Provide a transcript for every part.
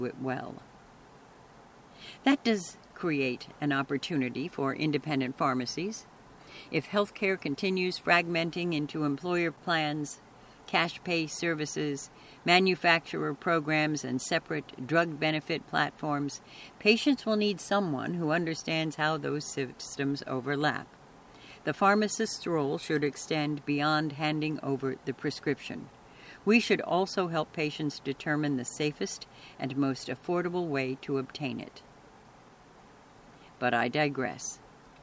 it well. That does create an opportunity for independent pharmacies. If healthcare continues fragmenting into employer plans, cash pay services, manufacturer programs, and separate drug benefit platforms, patients will need someone who understands how those systems overlap. The pharmacist's role should extend beyond handing over the prescription. We should also help patients determine the safest and most affordable way to obtain it. But I digress.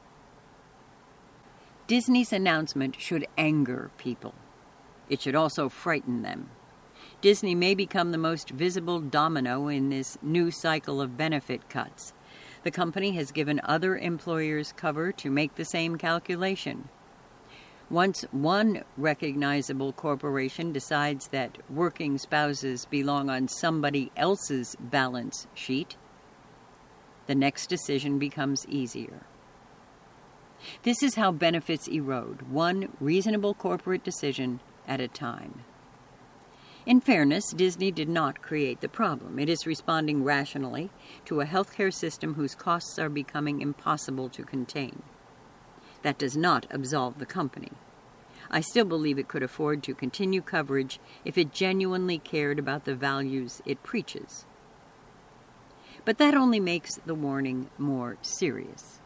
Disney's announcement should anger people. It should also frighten them. Disney may become the most visible domino in this new cycle of benefit cuts. The company has given other employers cover to make the same calculation. Once one recognizable corporation decides that working spouses belong on somebody else's balance sheet, the next decision becomes easier. This is how benefits erode, one reasonable corporate decision at a time. In fairness, Disney did not create the problem. It is responding rationally to a healthcare system whose costs are becoming impossible to contain. That does not absolve the company. I still believe it could afford to continue coverage if it genuinely cared about the values it preaches. But that only makes the warning more serious.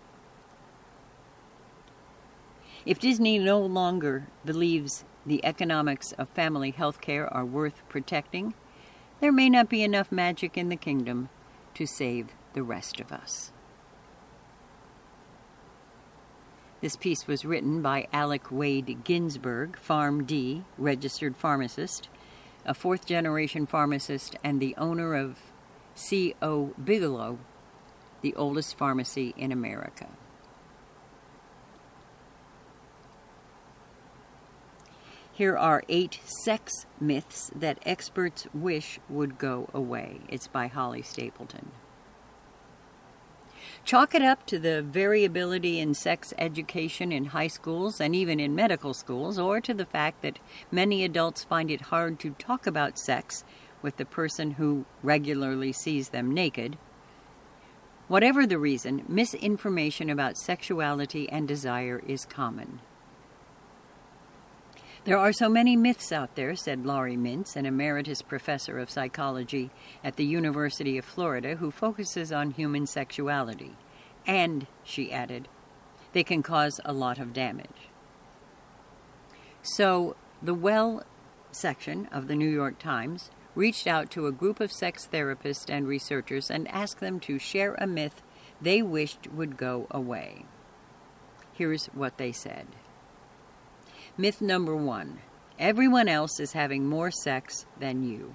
If Disney no longer believes the economics of family health care are worth protecting, there may not be enough magic in the kingdom to save the rest of us. This piece was written by Alec Wade Ginsburg, PharmD, registered pharmacist, a fourth-generation pharmacist and the owner of C.O. Bigelow, the oldest pharmacy in America. Here are 8 sex myths that experts wish would go away. It's by Holly Stapleton. Chalk it up to the variability in sex education in high schools and even in medical schools, or to the fact that many adults find it hard to talk about sex with the person who regularly sees them naked. Whatever the reason, misinformation about sexuality and desire is common. There are so many myths out there, said Laurie Mintz, an emeritus professor of psychology at the University of Florida who focuses on human sexuality. And, she added, they can cause a lot of damage. So, the Well section of the New York Times reached out to a group of sex therapists and researchers and asked them to share a myth they wished would go away. Here's what they said. Myth number 1. Everyone else is having more sex than you.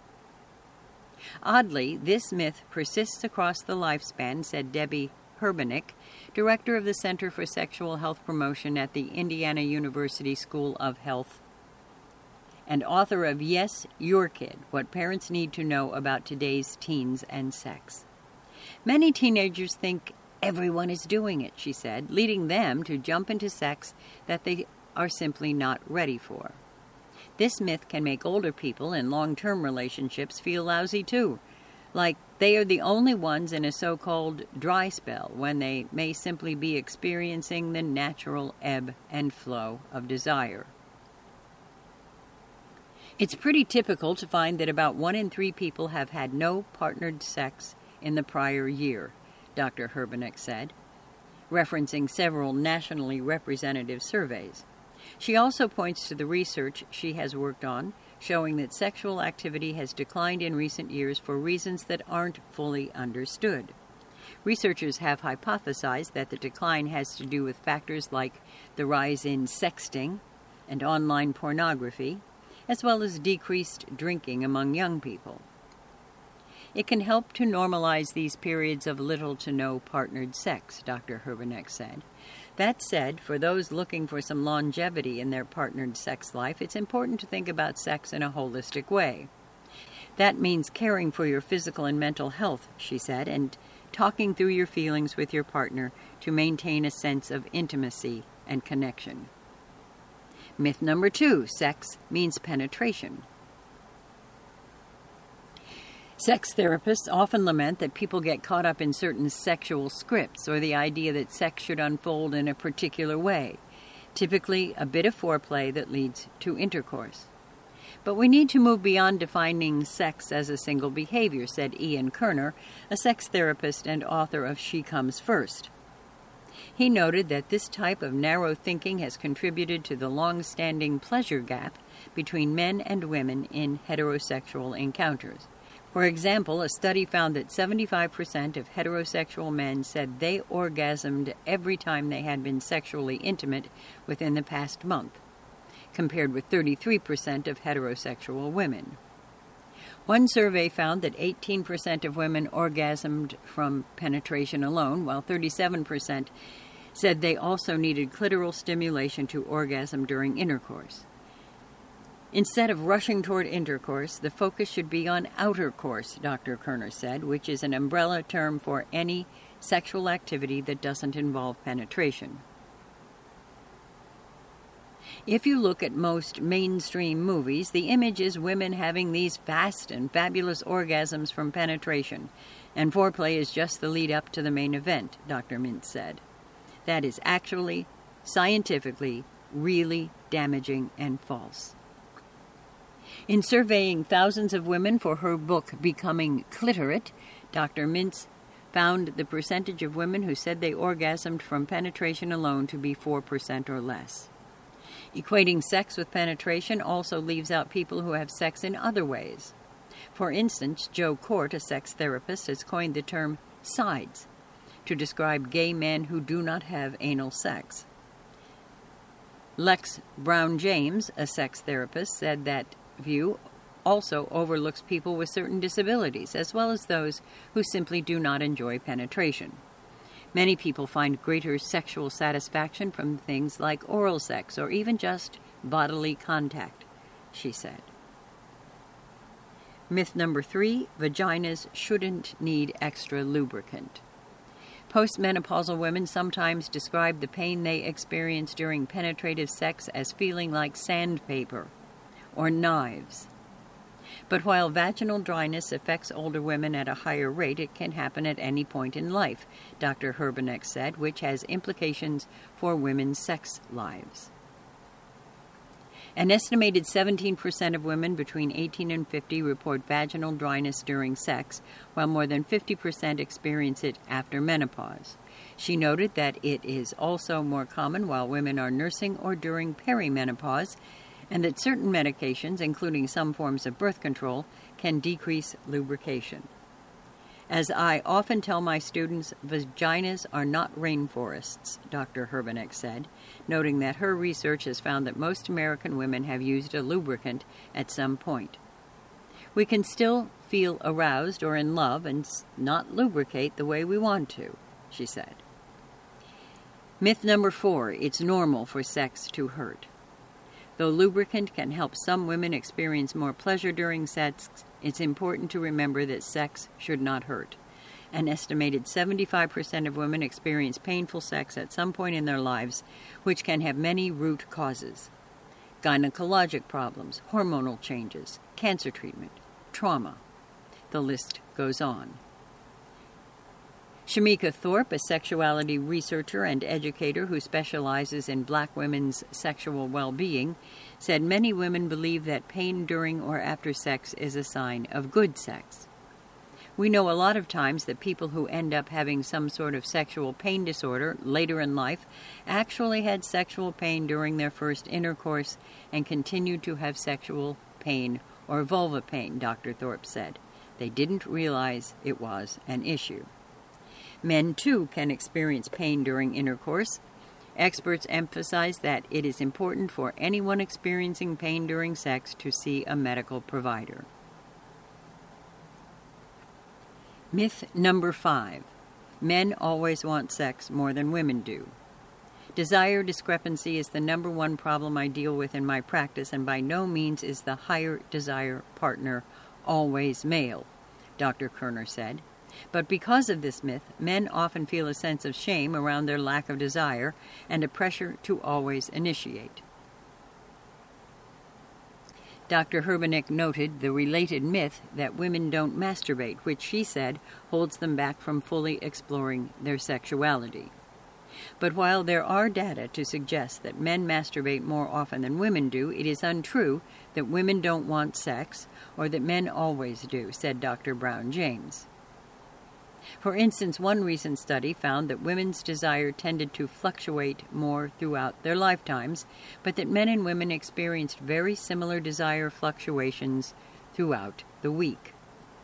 Oddly, this myth persists across the lifespan, said Debbie Herbenick, director of the Center for Sexual Health Promotion at the Indiana University School of Health, and author of Yes, Your Kid, What Parents Need to Know About Today's Teens and Sex. Many teenagers think everyone is doing it, she said, leading them to jump into sex that they are simply not ready for. This myth can make older people in long-term relationships feel lousy too, like they are the only ones in a so-called dry spell when they may simply be experiencing the natural ebb and flow of desire. It's pretty typical to find that about 1 in 3 people have had no partnered sex in the prior year, Dr. Herbenick said, referencing several nationally representative surveys. She also points to the research she has worked on, showing that sexual activity has declined in recent years for reasons that aren't fully understood. Researchers have hypothesized that the decline has to do with factors like the rise in sexting and online pornography, as well as decreased drinking among young people. It can help to normalize these periods of little to no partnered sex, Dr. Herbenick said. That said, for those looking for some longevity in their partnered sex life, it's important to think about sex in a holistic way. That means caring for your physical and mental health, she said, and talking through your feelings with your partner to maintain a sense of intimacy and connection. Myth number 2, sex means penetration. Sex therapists often lament that people get caught up in certain sexual scripts or the idea that sex should unfold in a particular way, typically a bit of foreplay that leads to intercourse. But we need to move beyond defining sex as a single behavior, said Ian Kerner, a sex therapist and author of She Comes First. He noted that this type of narrow thinking has contributed to the long-standing pleasure gap between men and women in heterosexual encounters. For example, a study found that 75% of heterosexual men said they orgasmed every time they had been sexually intimate within the past month, compared with 33% of heterosexual women. One survey found that 18% of women orgasmed from penetration alone, while 37% said they also needed clitoral stimulation to orgasm during intercourse. Instead of rushing toward intercourse, the focus should be on outer course, Dr. Kerner said, which is an umbrella term for any sexual activity that doesn't involve penetration. If you look at most mainstream movies, the image is women having these fast and fabulous orgasms from penetration, and foreplay is just the lead up to the main event, Dr. Mintz said. That is actually, scientifically, really damaging and false. In surveying thousands of women for her book, Becoming Clitorate, Dr. Mintz found the percentage of women who said they orgasmed from penetration alone to be 4% or less. Equating sex with penetration also leaves out people who have sex in other ways. For instance, Jo Court, a sex therapist, has coined the term sides to describe gay men who do not have anal sex. Lex Brown James, a sex therapist, said that view also overlooks people with certain disabilities, as well as those who simply do not enjoy penetration. Many people find greater sexual satisfaction from things like oral sex or even just bodily contact, she said. Myth number 3, vaginas shouldn't need extra lubricant. Postmenopausal women sometimes describe the pain they experience during penetrative sex as feeling like sandpaper or knives. But while vaginal dryness affects older women at a higher rate, it can happen at any point in life, Dr. Herbenek said, which has implications for women's sex lives. An estimated 17% of women between 18 and 50 report vaginal dryness during sex, while more than 50% experience it after menopause. She noted that it is also more common while women are nursing or during perimenopause, and that certain medications, including some forms of birth control, can decrease lubrication. As I often tell my students, vaginas are not rainforests, Dr. Herbenek said, noting that her research has found that most American women have used a lubricant at some point. We can still feel aroused or in love and not lubricate the way we want to, she said. Myth number 4, it's normal for sex to hurt. Though lubricant can help some women experience more pleasure during sex, it's important to remember that sex should not hurt. An estimated 75% of women experience painful sex at some point in their lives, which can have many root causes: gynecologic problems, hormonal changes, cancer treatment, trauma. The list goes on. Shamika Thorpe, a sexuality researcher and educator who specializes in Black women's sexual well-being, said many women believe that pain during or after sex is a sign of good sex. We know a lot of times that people who end up having some sort of sexual pain disorder later in life actually had sexual pain during their first intercourse and continued to have sexual pain or vulva pain, Dr. Thorpe said. They didn't realize it was an issue. Men, too, can experience pain during intercourse. Experts emphasize that it is important for anyone experiencing pain during sex to see a medical provider. Myth number 5. Men always want sex more than women do. Desire discrepancy is the number one problem I deal with in my practice, and by no means is the higher desire partner always male, Dr. Kerner said. But because of this myth, men often feel a sense of shame around their lack of desire and a pressure to always initiate. Dr. Herbenek noted the related myth that women don't masturbate, which she said holds them back from fully exploring their sexuality. But while there are data to suggest that men masturbate more often than women do, it is untrue that women don't want sex or that men always do, said Dr. Brown James. For instance, one recent study found that women's desire tended to fluctuate more throughout their lifetimes, but that men and women experienced very similar desire fluctuations throughout the week.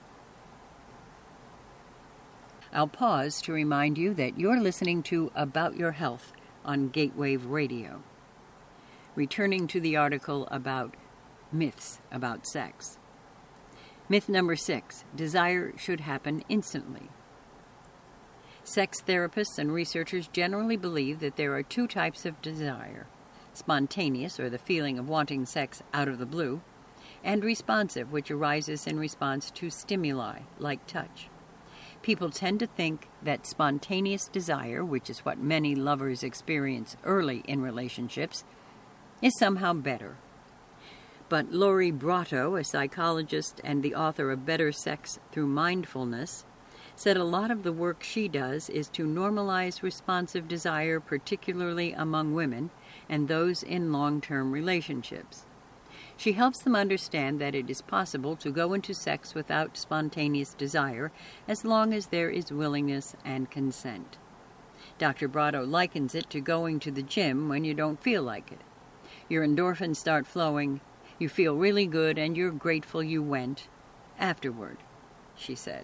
I'll pause to remind you that you're listening to About Your Health on Gatewave Radio. Returning to the article about myths about sex. Myth number 6, desire should happen instantly. Sex therapists and researchers generally believe that there are 2 types of desire: spontaneous, or the feeling of wanting sex out of the blue, and responsive, which arises in response to stimuli, like touch. People tend to think that spontaneous desire, which is what many lovers experience early in relationships, is somehow better. But Lori Brotto, a psychologist and the author of Better Sex Through Mindfulness, said a lot of the work she does is to normalize responsive desire, particularly among women and those in long-term relationships. She helps them understand that it is possible to go into sex without spontaneous desire as long as there is willingness and consent. Dr. Brotto likens it to going to the gym when you don't feel like it. Your endorphins start flowing, you feel really good, and you're grateful you went afterward, she said.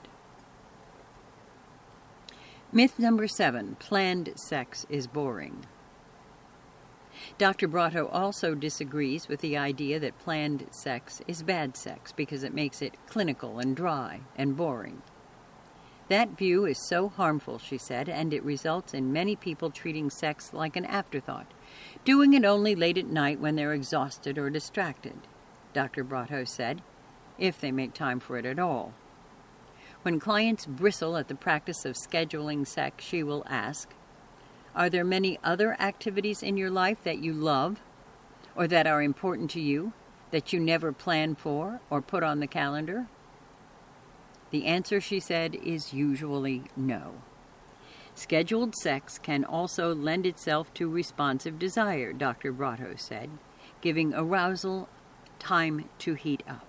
Myth number 7, planned sex is boring. Dr. Brotto also disagrees with the idea that planned sex is bad sex because it makes it clinical and dry and boring. That view is so harmful, she said, and it results in many people treating sex like an afterthought, doing it only late at night when they're exhausted or distracted, Dr. Brotto said, if they make time for it at all. When clients bristle at the practice of scheduling sex, she will ask, "Are there many other activities in your life that you love or that are important to you that you never plan for or put on the calendar?" The answer, she said, is usually no. Scheduled sex can also lend itself to responsive desire, Dr. Brotto said, giving arousal time to heat up.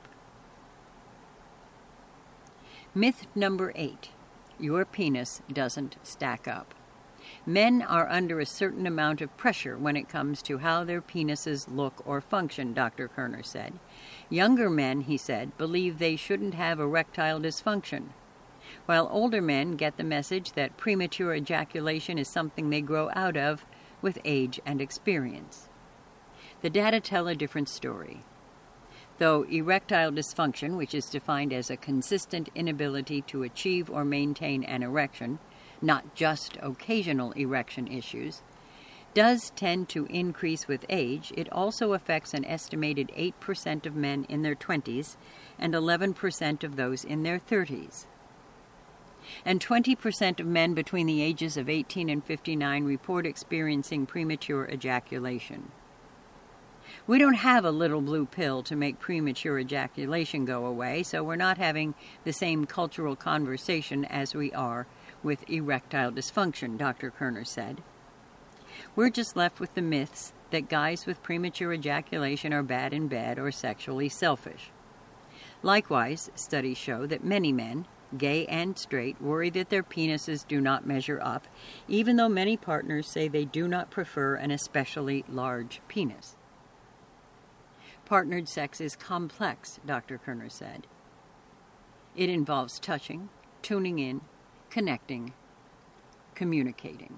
Myth number 8, your penis doesn't stack up. Men are under a certain amount of pressure when it comes to how their penises look or function, Dr. Kerner said. Younger men, he said, believe they shouldn't have erectile dysfunction, while older men get the message that premature ejaculation is something they grow out of with age and experience. The data tell a different story. Though erectile dysfunction, which is defined as a consistent inability to achieve or maintain an erection, not just occasional erection issues, does tend to increase with age, it also affects an estimated 8% of men in their 20s and 11% of those in their 30s. And 20% of men between the ages of 18 and 59 report experiencing premature ejaculation. We don't have a little blue pill to make premature ejaculation go away, so we're not having the same cultural conversation as we are with erectile dysfunction, Dr. Kerner said. We're just left with the myths that guys with premature ejaculation are bad in bed or sexually selfish. Likewise, studies show that many men, gay and straight, worry that their penises do not measure up, even though many partners say they do not prefer an especially large penis. Partnered sex is complex, Dr. Kerner said. It involves touching, tuning in, connecting, communicating.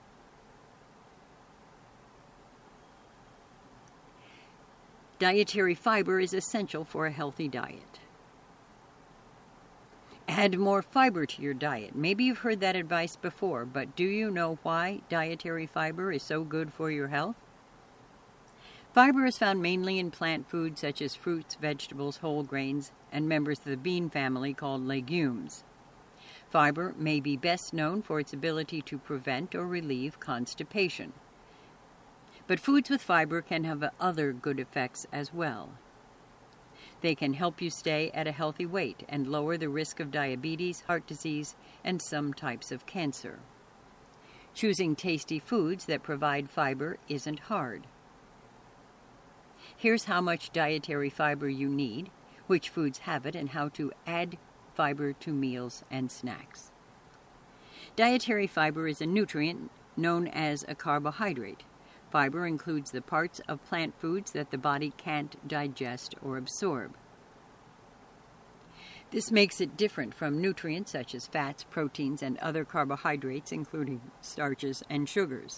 Dietary fiber is essential for a healthy diet. Add more fiber to your diet. Maybe you've heard that advice before, but do you know why dietary fiber is so good for your health? Fiber is found mainly in plant foods such as fruits, vegetables, whole grains, and members of the bean family called legumes. Fiber may be best known for its ability to prevent or relieve constipation. But foods with fiber can have other good effects as well. They can help you stay at a healthy weight and lower the risk of diabetes, heart disease, and some types of cancer. Choosing tasty foods that provide fiber isn't hard. Here's how much dietary fiber you need, which foods have it, and how to add fiber to meals and snacks. Dietary fiber is a nutrient known as a carbohydrate. Fiber includes the parts of plant foods that the body can't digest or absorb. This makes it different from nutrients such as fats, proteins, and other carbohydrates, including starches and sugars.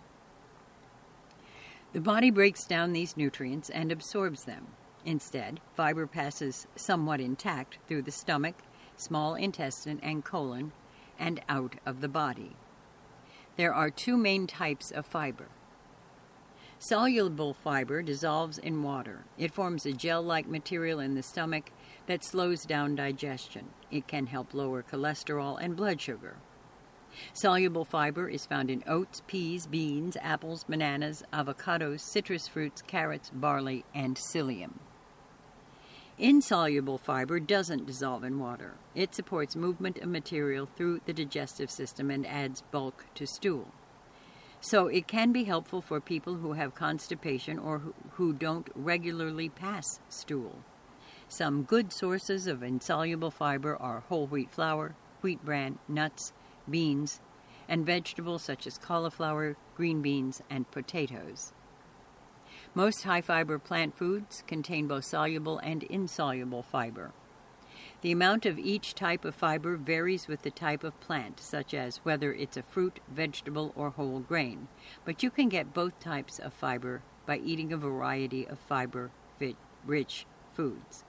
The body breaks down these nutrients and absorbs them. Instead, fiber passes somewhat intact through the stomach, small intestine, and colon, and out of the body. There are two main types of fiber. Soluble fiber dissolves in water. It forms a gel-like material in the stomach that slows down digestion. It can help lower cholesterol and blood sugar. Soluble fiber is found in oats, peas, beans, apples, bananas, avocados, citrus fruits, carrots, barley, and psyllium. Insoluble fiber doesn't dissolve in water. It supports movement of material through the digestive system and adds bulk to stool. So it can be helpful for people who have constipation or who don't regularly pass stool. Some good sources of insoluble fiber are whole wheat flour, wheat bran, nuts, beans, and vegetables such as cauliflower, green beans, and potatoes. Most high-fiber plant foods contain both soluble and insoluble fiber. The amount of each type of fiber varies with the type of plant, such as whether it's a fruit, vegetable, or whole grain, but you can get both types of fiber by eating a variety of fiber-rich foods.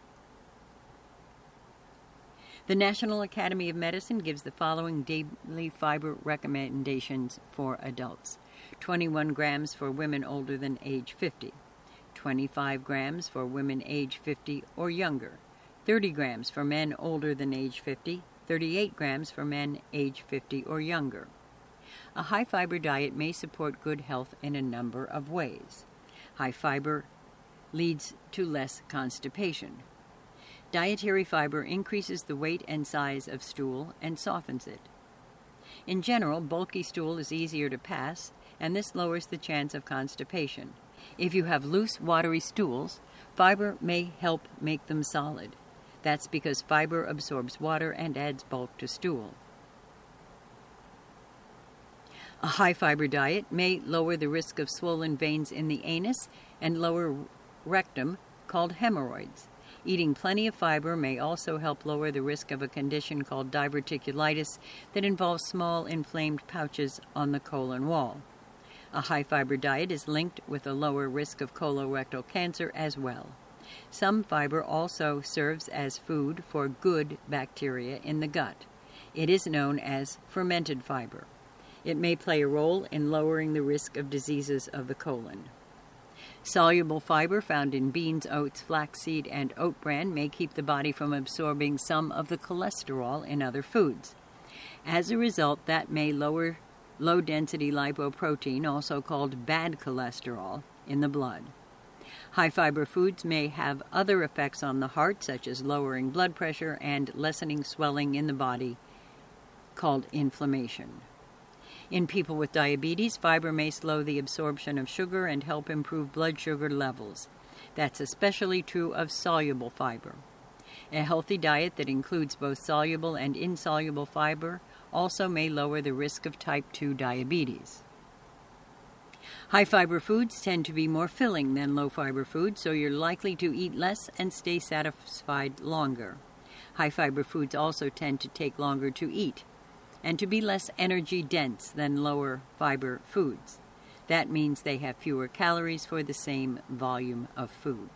The National Academy of Medicine gives the following daily fiber recommendations for adults: 21 grams for women older than age 50, 25 grams for women age 50 or younger, 30 grams for men older than age 50, 38 grams for men age 50 or younger. A high-fiber diet may support good health in a number of ways. High fiber leads to less constipation. Dietary fiber increases the weight and size of stool and softens it. In general, bulky stool is easier to pass, and this lowers the chance of constipation. If you have loose, watery stools, fiber may help make them solid. That's because fiber absorbs water and adds bulk to stool. A high-fiber diet may lower the risk of swollen veins in the anus and lower rectum called hemorrhoids. Eating plenty of fiber may also help lower the risk of a condition called diverticulitis that involves small inflamed pouches on the colon wall. A high-fiber diet is linked with a lower risk of colorectal cancer as well. Some fiber also serves as food for good bacteria in the gut. It is known as fermented fiber. It may play a role in lowering the risk of diseases of the colon. Soluble fiber found in beans, oats, flaxseed, and oat bran may keep the body from absorbing some of the cholesterol in other foods. As a result, that may lower low-density lipoprotein, also called bad cholesterol, in the blood. High-fiber foods may have other effects on the heart, such as lowering blood pressure and lessening swelling in the body, called inflammation. In people with diabetes, fiber may slow the absorption of sugar and help improve blood sugar levels. That's especially true of soluble fiber. A healthy diet that includes both soluble and insoluble fiber also may lower the risk of type 2 diabetes. High-fiber foods tend to be more filling than low-fiber foods, so you're likely to eat less and stay satisfied longer. High-fiber foods also tend to take longer to eat and to be less energy-dense than lower-fiber foods. That means they have fewer calories for the same volume of food.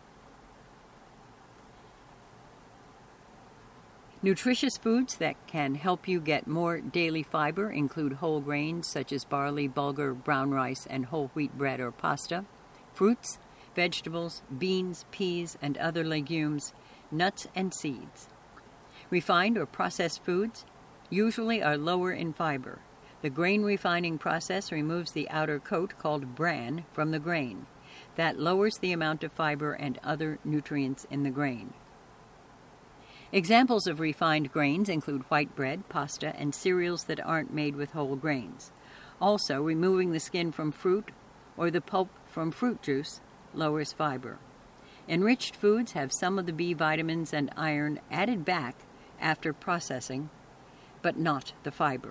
Nutritious foods that can help you get more daily fiber include whole grains such as barley, bulgur, brown rice, and whole wheat bread or pasta, fruits, vegetables, beans, peas, and other legumes, nuts, and seeds. Refined or processed foods usually are lower in fiber. The grain refining process removes the outer coat, called bran, from the grain. that lowers the amount of fiber and other nutrients in the grain. Examples of refined grains include white bread, pasta, and cereals that aren't made with whole grains. Also, removing the skin from fruit or the pulp from fruit juice lowers fiber. Enriched foods have some of the B vitamins and iron added back after processing, but not the fiber.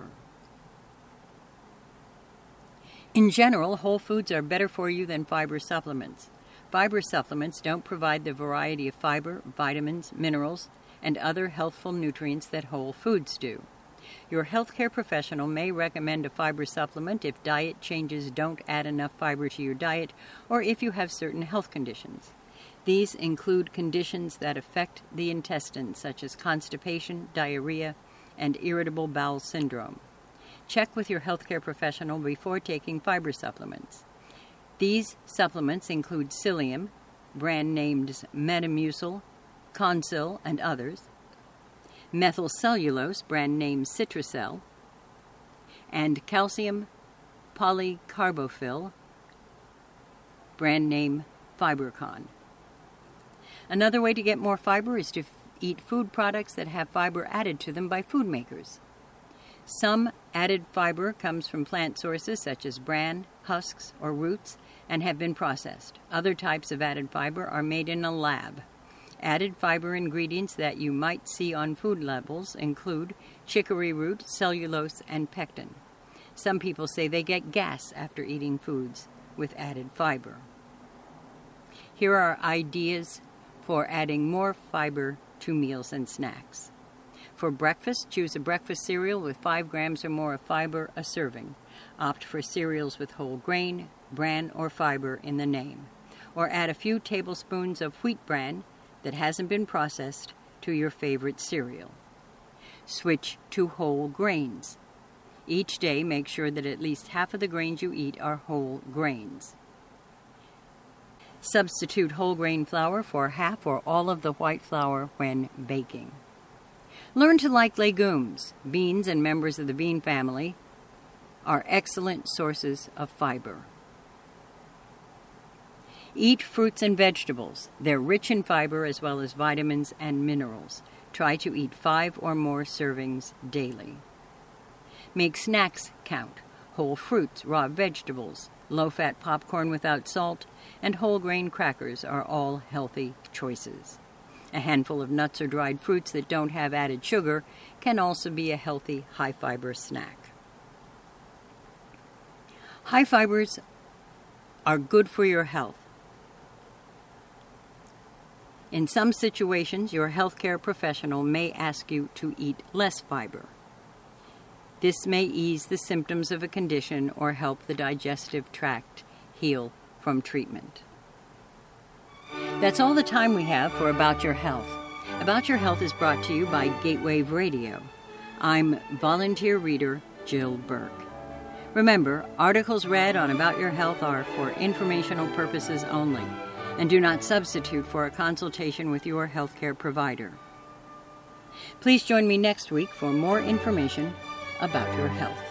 In general, whole foods are better for you than fiber supplements. Fiber supplements don't provide the variety of fiber, vitamins, minerals, and other healthful nutrients that whole foods do. Your healthcare professional may recommend a fiber supplement if diet changes don't add enough fiber to your diet or if you have certain health conditions. These include conditions that affect the intestines, such as constipation, diarrhea, and irritable bowel syndrome. Check with your healthcare professional before taking fiber supplements. These supplements include psyllium, brand names Metamucil, Consul, and others, methylcellulose, brand name Citracel, and calcium polycarbophyl, brand name Fibercon. Another way to get more fiber is to eat food products that have fiber added to them by food makers. Some added fiber comes from plant sources such as bran, husks, or roots and have been processed. Other types of added fiber are made in a lab. Added fiber ingredients that you might see on food labels include chicory root, cellulose, and pectin. Some people say they get gas after eating foods with added fiber. Here are ideas for adding more fiber to meals and snacks. For breakfast, choose a breakfast cereal with 5 grams or more of fiber a serving. Opt for cereals with whole grain, bran, or fiber in the name. Or add a few tablespoons of wheat bran that hasn't been processed to your favorite cereal. Switch to whole grains. Each day, make sure that at least half of the grains you eat are whole grains. Substitute whole grain flour for half or all of the white flour when baking. Learn to like legumes. Beans and members of the bean family are excellent sources of fiber. Eat fruits and vegetables. They're rich in fiber as well as vitamins and minerals. Try to eat 5 or more servings daily. Make snacks count. Whole fruits, raw vegetables, low-fat popcorn without salt, and whole grain crackers are all healthy choices. A handful of nuts or dried fruits that don't have added sugar can also be a healthy, high-fiber snack. High fibers are good for your health. In some situations, your healthcare professional may ask you to eat less fiber. This may ease the symptoms of a condition or help the digestive tract heal from treatment. That's all the time we have for About Your Health. About Your Health is brought to you by Gatewave Radio. I'm volunteer reader Jill Burke. Remember, articles read on About Your Health are for informational purposes only and do not substitute for a consultation with your healthcare provider. Please join me next week for more information about your health.